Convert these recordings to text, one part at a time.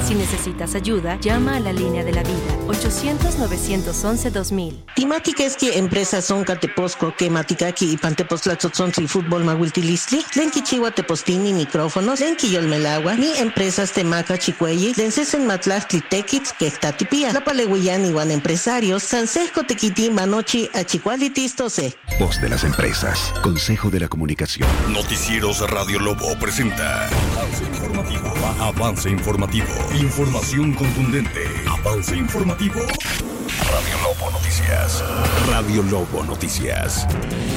Si necesitas ayuda, llama a la línea de la vida, 800-911-2000. Timatikeski empresas son Cateposco, que Matikaki y Pantepostlatzotzontli Fútbol Mahuiltilistli, Lenki Chihuahua Tepostini micrófonos, Lenki Yolmelagua, ni empresas Temaca Chicueyi, Lencesen Matlachtli Tequitz, que Tatipía, La Palehuillán iguan empresarios, Sansesco Tequiti Manochi Achicualitistose. Voz de las empresas, Consejo de la Comunicación. Noticieros Radio Lobo presenta Avance Informativo. Avance Informativo. Información contundente. Avance Informativo. Radio Lobo Noticias. Radio Lobo Noticias.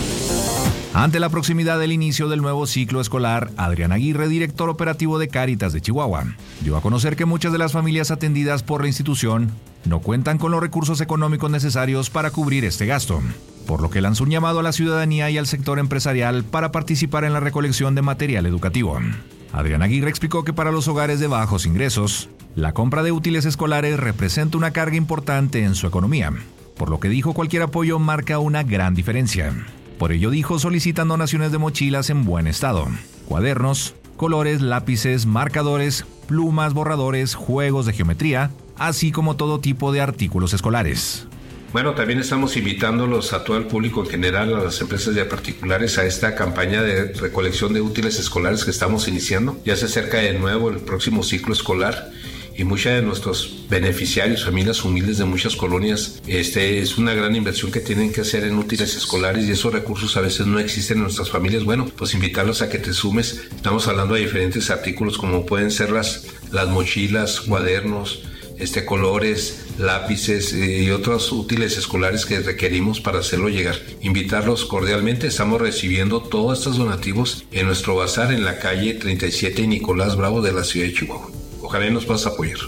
Ante la proximidad del inicio del nuevo ciclo escolar, Adrián Aguirre, director operativo de Cáritas de Chihuahua, dio a conocer que muchas de las familias atendidas por la institución no cuentan con los recursos económicos necesarios para cubrir este gasto, por lo que lanzó un llamado a la ciudadanía y al sector empresarial para participar en la recolección de material educativo. Adrián Aguirre explicó que para los hogares de bajos ingresos, la compra de útiles escolares representa una carga importante en su economía, por lo que dijo cualquier apoyo marca una gran diferencia. Por ello dijo solicitan donaciones de mochilas en buen estado, cuadernos, colores, lápices, marcadores, plumas, borradores, juegos de geometría, así como todo tipo de artículos escolares. Bueno, también estamos invitándolos a todo el público en general, a las empresas y a particulares, a esta campaña de recolección de útiles escolares que estamos iniciando. Ya se acerca de nuevo el próximo ciclo escolar y muchos de nuestros beneficiarios, familias humildes de muchas colonias, es una gran inversión que tienen que hacer en útiles escolares y esos recursos a veces no existen en nuestras familias. Bueno, pues invitarlos a que te sumes. Estamos hablando de diferentes artículos como pueden ser las mochilas, cuadernos, colores, lápices y otros útiles escolares que requerimos para hacerlo llegar. Invitarlos cordialmente. Estamos recibiendo todos estos donativos en nuestro bazar en la calle 37 y Nicolás Bravo de la ciudad de Chihuahua. Ojalá nos puedas apoyar.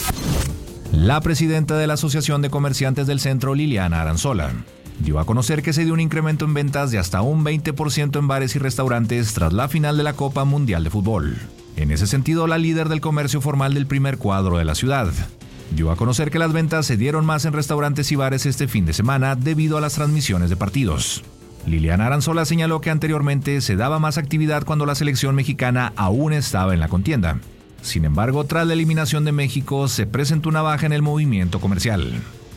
La presidenta de la Asociación de Comerciantes del Centro, Liliana Aranzola, dio a conocer que se dio un incremento en ventas de hasta un 20% en bares y restaurantes tras la final de la Copa Mundial de Fútbol. En ese sentido, la líder del comercio formal del primer cuadro de la ciudad dio a conocer que las ventas se dieron más en restaurantes y bares este fin de semana debido a las transmisiones de partidos. Liliana Aranzola señaló que anteriormente se daba más actividad cuando la selección mexicana aún estaba en la contienda. Sin embargo, tras la eliminación de México, se presentó una baja en el movimiento comercial.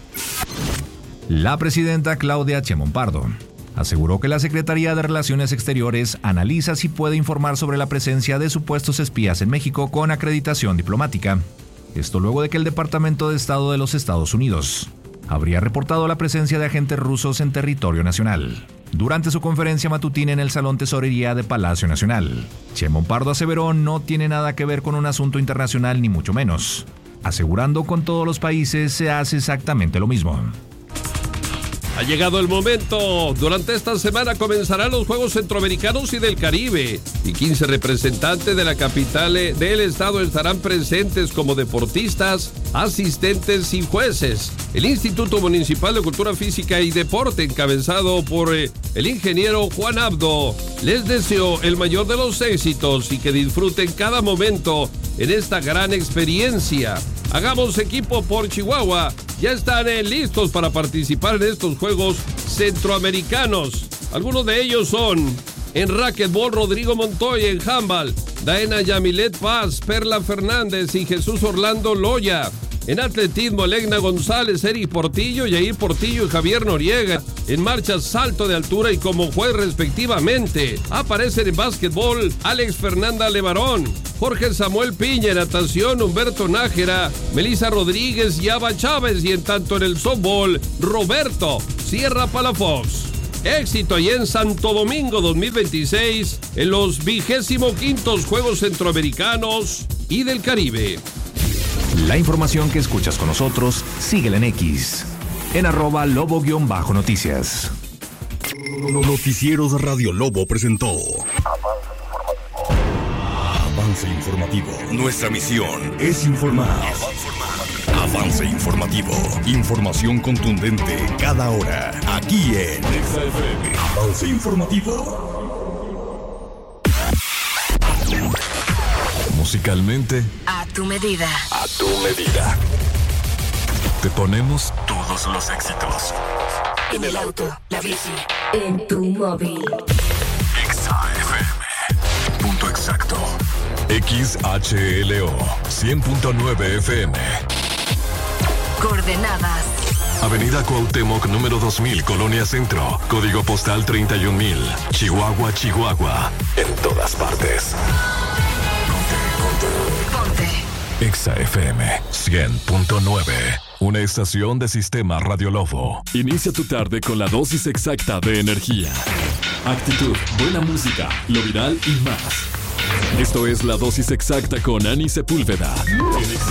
La presidenta Claudia Sheinbaum Pardo aseguró que la Secretaría de Relaciones Exteriores analiza si puede informar sobre la presencia de supuestos espías en México con acreditación diplomática. Esto luego de que el Departamento de Estado de los Estados Unidos habría reportado la presencia de agentes rusos en territorio nacional. Durante su conferencia matutina en el Salón Tesorería de Palacio Nacional, Sheinbaum Pardo aseveró no tiene nada que ver con un asunto internacional ni mucho menos, asegurando con todos los países se hace exactamente lo mismo. Ha llegado el momento. Durante esta semana comenzarán los Juegos Centroamericanos y del Caribe y 15 representantes de la capital del estado estarán presentes como deportistas, asistentes y jueces. El Instituto Municipal de Cultura Física y Deporte, encabezado por el ingeniero Juan Abdo, les deseo el mayor de los éxitos y que disfruten cada momento en esta gran experiencia. Hagamos equipo por Chihuahua. Ya están listos para participar en estos Juegos Centroamericanos. Algunos de ellos son: en racquetball, Rodrigo Montoya; en handball, Daena Yamilet Paz, Perla Fernández y Jesús Orlando Loya; en atletismo, Elegna González, Eric Portillo, Yair Portillo y Javier Noriega; en marcha, salto de altura y como juez respectivamente. Aparecen en básquetbol Alex Fernanda Levarón, Jorge Samuel Piña; en natación, Humberto Nájera, Melissa Rodríguez y Ava Chávez; y en tanto en el softball, Roberto Sierra Palafox. Éxito allá en Santo Domingo 2026 en los 25º Juegos Centroamericanos y del Caribe. La información que escuchas con nosotros, síguela en X, en @lobo_noticias. Noticieros Radio Lobo presentó Avance Informativo. Nuestra misión es informar. Avance Informativo. Información contundente cada hora. Aquí en XFM. Avance Informativo. Musicalmente, A tu medida. a tu medida. Te ponemos todos los éxitos. En el auto, la bici, en tu móvil. XFM. Punto exacto. XHLO 100.9 FM. Coordenadas. Avenida Cuauhtémoc, número 2000, Colonia Centro. Código postal 31000. Chihuahua, Chihuahua. En todas partes. Ponte. Exa FM 100.9. Una estación de Sistema Radio Lobo. Inicia tu tarde con la dosis exacta de energía. Actitud, buena música, lo viral y más. Esto es la dosis exacta con Ani Sepúlveda.